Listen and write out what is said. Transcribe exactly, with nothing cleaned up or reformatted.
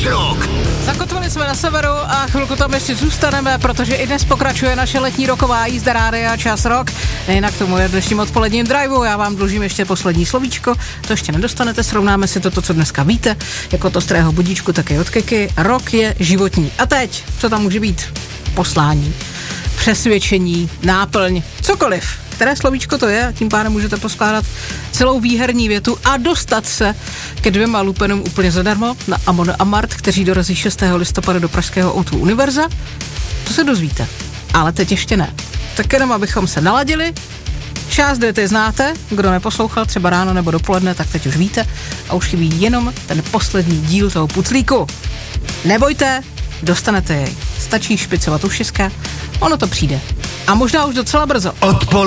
rok. Zakotvili jsme na severu a chvilku tam ještě zůstaneme, protože i dnes pokračuje naše letní roková jízda rádia Čas rok. Jinak k tomu je dnešním odpoledním driveu. Já vám dlužím ještě poslední slovíčko, to ještě nedostanete, srovnáme si to, to co dneska víte, jako to strého budíčku, tak i od Kiky. Rok je životní. A teď, co tam může být? Poslání, přesvědčení, náplň, cokoliv. Které slovíčko to je, tím pádem můžete poskládat celou výherní větu a dostat se ke dvěma lupenům úplně zadarmo na Amon a Mart, kteří dorazí šestého listopadu do pražského ó dva Univerza. To se dozvíte, ale teď ještě ne. Tak jenom abychom se naladili, část věty znáte, kdo neposlouchal třeba ráno nebo dopoledne, tak teď už víte a už chybí jenom ten poslední díl toho puclíku. Nebojte, dostanete jej. Stačí špicovat ušiska, ono to přijde. A možná už docela brzo. Odpoledne